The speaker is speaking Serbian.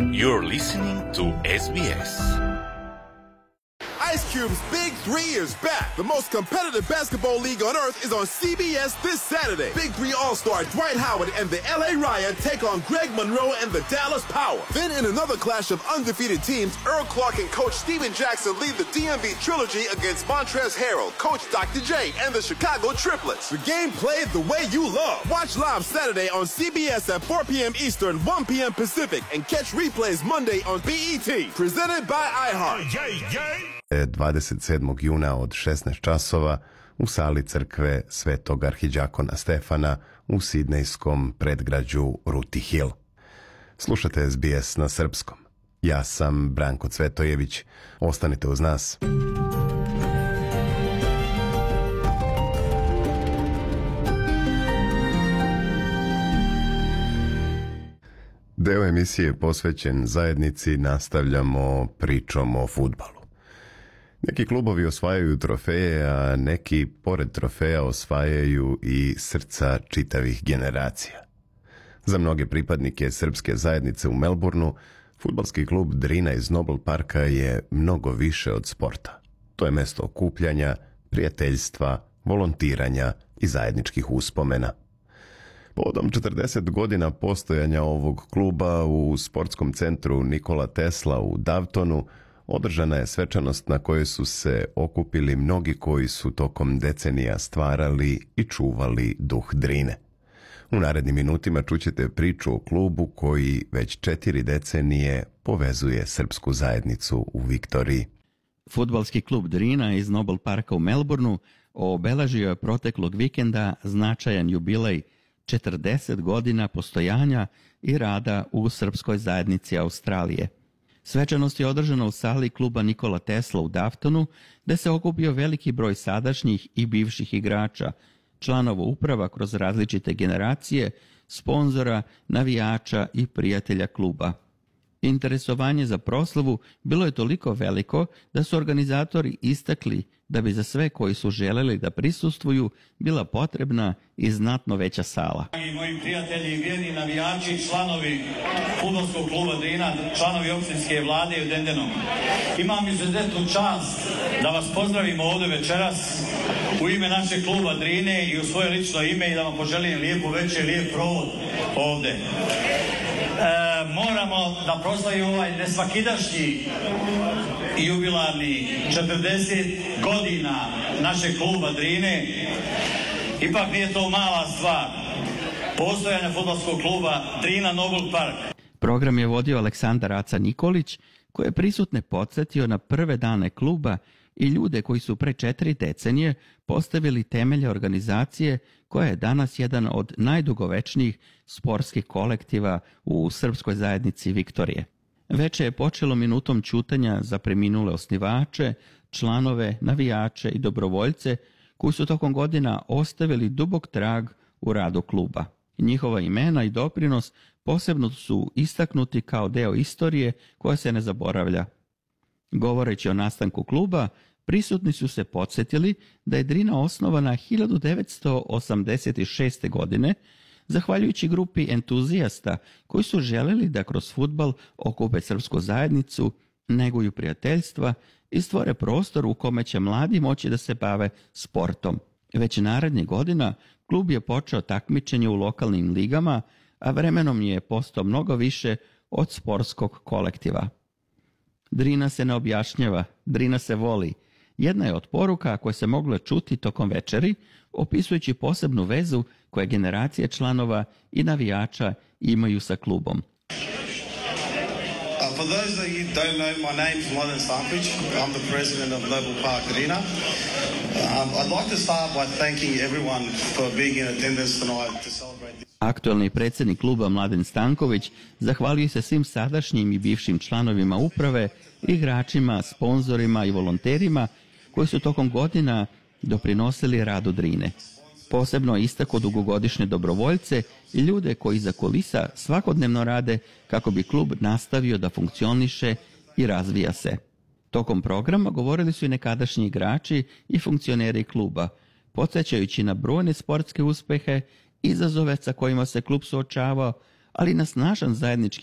You're listening to SBS. Ice Cube's Big Three is back. The most competitive basketball league on earth is on CBS this Saturday. Big Three All-Star Dwight Howard and the LA Riot take on Greg Monroe and the Dallas Power. Then in another clash of undefeated teams, Earl Clark and Coach Steven Jackson lead the DMV Trilogy against Montrezl Harrell, Coach Dr. J, and the Chicago Triplets. The game played the way you love. Watch live Saturday on CBS at 4 p.m. Eastern, 1 p.m. Pacific, and catch replays Monday on BET. Presented by iHeart. 27. juna od 16 časova u sali crkve Svetog arhidjakona Stefana u sidnejskom predgrađu Ruti Hill. Slušate SBS na srpskom. Ja sam Branko Cvetojević. Ostanite uz nas. Deo emisije posvećen zajednici nastavljamo pričom o fudbalu. Neki klubovi osvajaju trofeje, a neki pored trofeja osvajaju i srca čitavih generacija. Za mnoge pripadnike srpske zajednice u Melbourneu, fudbalski klub Drina iz Noble Parka je mnogo više od sporta. To je mesto okupljanja, prijateljstva, volontiranja i zajedničkih uspomena. Povodom 40 godina postojanja ovog kluba u sportskom centru Nikola Tesla u Davtonu održana je svečanost na kojoj su se okupili mnogi koji su tokom decenija stvarali i čuvali duh Drine. U narednim minutima čućete priču o klubu koji već 4 decenije povezuje srpsku zajednicu u Viktoriji. Fudbalski klub Drina iz Noble Parka u Melbourneu obeležio je proteklog vikenda značajan jubilej 40 godina postojanja i rada u srpskoj zajednici Australije. Svečanost je održana u sali kluba Nikola Tesla u Daftonu, gde se okupio veliki broj sadašnjih i bivših igrača, članova uprava kroz različite generacije, sponzora, navijača i prijatelja kluba. Interesovanje za proslavu bilo je toliko veliko da su organizatori istakli da bi za sve koji su želeli da prisustvuju bila potrebna i znatno veća sala. Moji prijatelji, vjerni navijači, članovi fudbalskog kluba Drina, članovi opštinske vlade u Dendenom. Imam izuzetnu čast da vas pozdravimo ovdje večeras u ime našeg kluba Drine i u svoje lično ime i da vam poželim lijepu večer, lijep provod ovdje. Moramo da proslavimo ovaj nesvakidašnji jubilarni 40 godina našeg kluba Drine. Ipak nije to mala stvar. Postojanje fudbalskog kluba Drina Noble Park. Program je vodio Aleksandar Aca Nikolić, koji je prisutne podsjetio na prve dane kluba i ljude koji su pre 4 decenije postavili temelje organizacije koja je danas jedan od najdugovečnijih sportskih kolektiva u srpskoj zajednici Viktorije. Veče je počelo minutom ćutanja za preminule osnivače, članove, navijače i dobrovoljce koji su tokom godina ostavili dubok trag u radu kluba. Njihova imena i doprinos posebno su istaknuti kao deo istorije koja se ne zaboravlja. Govoreći o nastanku kluba, prisutni su se podsjetili da je Drina osnovana 1986. godine, zahvaljujući grupi entuzijasta koji su želeli da kroz fudbal okupe srpsku zajednicu, neguju prijateljstva i stvore prostor u kome će mladi moći da se bave sportom. Već narednih godina klub je počeo takmičenje u lokalnim ligama, a vremenom je postao mnogo više od sportskog kolektiva. Drina se ne objašnjava, Drina se voli. Jedna je od poruka koje se mogle čuti tokom večeri, opisujući posebnu vezu koje generacije članova i navijača imaju sa klubom. For those that you don't know, my name's Mladen Stanković. I'm the president of Noble Park Drina. I'd like to start by thanking everyone for being in attendance tonight to celebrate this. Aktuelni predsjednik kluba Mladen Stanković zahvalio se svim sadašnjim i bivšim članovima uprave, igračima, sponzorima i volonterima koji su tokom godina doprinosili radu Drine. Posebno istakao dugogodišnje dobrovoljce i ljude koji iza kulisa svakodnevno rade kako bi klub nastavio da funkcioniše i razvija se. Tokom programa govorili su i nekadašnji igrači i funkcioneri kluba, podsjećajući na brojne sportske uspehe, izazove sa kojima se klub suočavao, ali na snažan zajednički